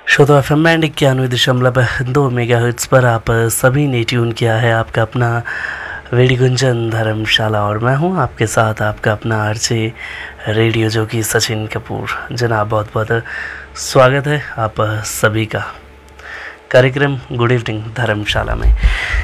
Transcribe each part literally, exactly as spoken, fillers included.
श्रोता F M band इक्यानवे दशमलव दो मेगा हर्ट्ज पर आप सभी ने ट्यून किया है आपका अपना रेडियो गुंजन धर्मशाला और मैं हूं आपके साथ आपका अपना आरजे रेडियो जो कि सचिन कपूर। जनाब बहुत बहुत स्वागत है आप सभी का कार्यक्रम गुड इवनिंग धर्मशाला में।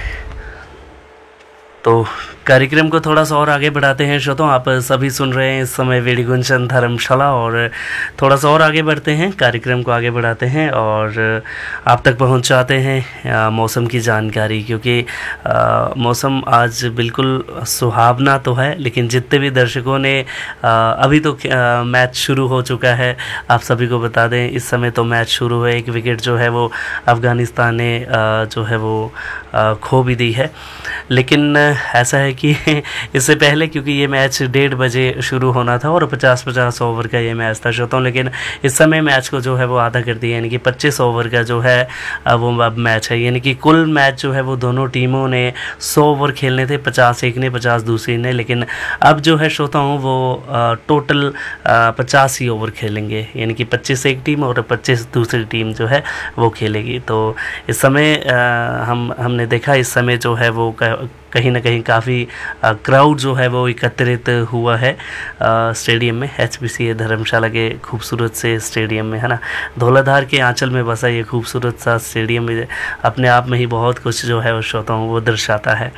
तो कार्यक्रम को थोड़ा सा और आगे बढ़ाते हैं श्रोताओं, आप सभी सुन रहे हैं इस समय रेडियो गुंजन धर्मशाला और थोड़ा सा और आगे बढ़ते हैं, कार्यक्रम को आगे बढ़ाते हैं और आप तक पहुंचाते हैं मौसम की जानकारी, क्योंकि आ, मौसम आज बिल्कुल सुहावना तो है, लेकिन जितने भी दर्शकों ने आ, अभी तो आ, मैच शुरू हो चुका है, आप सभी को बता दें इस समय तो मैच शुरू हुआ है। एक विकेट जो है वो अफ़गानिस्तान ने आ, जो है वो आ, खो भी दी है, लेकिन ऐसा है कि इससे पहले क्योंकि ये मैच डेढ़ बजे शुरू होना था और पचास पचास ओवर का ये मैच था श्रोताओं, लेकिन इस समय मैच को जो है वो आधा कर दिया, यानी कि पच्चीस ओवर का जो है वो अब मैच है। यानी कि कुल मैच जो है वो दोनों टीमों ने सौ ओवर खेलने थे, पचास एक ने पचास दूसरी ने, लेकिन अब जो है श्रोताओं वो टोटल पचास ही ओवर खेलेंगे, यानी कि पच्चीस एक टीम और पच्चीस दूसरी टीम जो है वो खेलेगी। तो इस समय हम हमने देखा इस समय जो है वो कहीं ना कहीं काफ़ी क्राउड जो है वो एकत्रित हुआ है स्टेडियम में, एच पी सी ए धर्मशाला के खूबसूरत से स्टेडियम में, है ना। धौलाधार के आंचल में बसा ये खूबसूरत सा स्टेडियम अपने आप में ही बहुत कुछ जो है वो श्रोताओं वो दर्शाता है।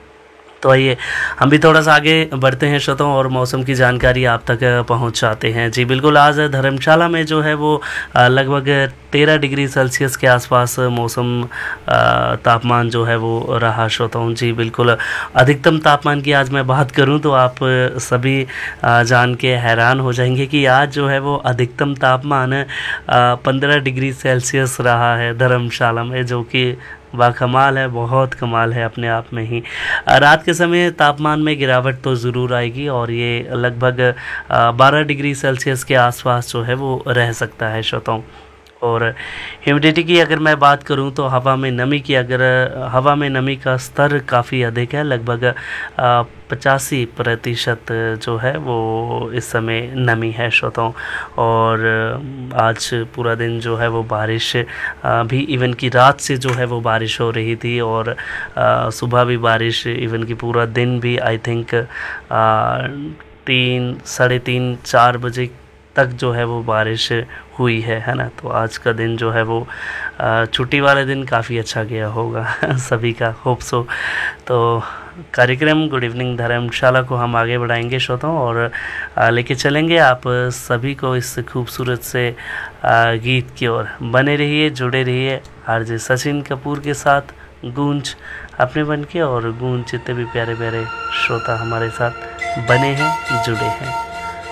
तो आइए हम भी थोड़ा सा आगे बढ़ते हैं श्रोताओं और मौसम की जानकारी आप तक पहुंचाते हैं। जी बिल्कुल, आज धर्मशाला में जो है वो लगभग तेरह डिग्री सेल्सियस के आसपास मौसम तापमान जो है वो रहा श्रोताओं। जी बिल्कुल, अधिकतम तापमान की आज मैं बात करूं तो आप सभी जान के हैरान हो जाएंगे कि आज जो है वो अधिकतम तापमान पंद्रह डिग्री सेल्सियस रहा है धर्मशाला में, जो कि बाकमाल है, बहुत कमाल है अपने आप में ही। रात के समय तापमान में गिरावट तो ज़रूर आएगी और ये लगभग बारह डिग्री सेल्सियस के आसपास जो है वो रह सकता है श्रोताओं। और ह्यूमिडिटी की अगर मैं बात करूं तो हवा में नमी की अगर हवा में नमी का स्तर काफ़ी अधिक है, लगभग पचासी प्रतिशत जो है वो इस समय नमी है श्रोताओं। और आज पूरा दिन जो है वो बारिश भी, इवन की रात से जो है वो बारिश हो रही थी और सुबह भी बारिश, इवन की पूरा दिन भी आई थिंक तीन साढ़े तीन चार बजे तक जो है वो बारिश हुई है है ना। तो आज का दिन जो है वो छुट्टी वाले दिन काफ़ी अच्छा गया होगा सभी का, होप सो। तो कार्यक्रम गुड इवनिंग धर्मशाला को हम आगे बढ़ाएंगे श्रोताओं और लेके चलेंगे आप सभी को इस खूबसूरत से गीत की ओर। बने रहिए, जुड़े रहिए आरजे सचिन कपूर के साथ गूंज अपने बन के, और गूंज जितने भी प्यारे प्यारे श्रोता हमारे साथ बने हैं, जुड़े हैं।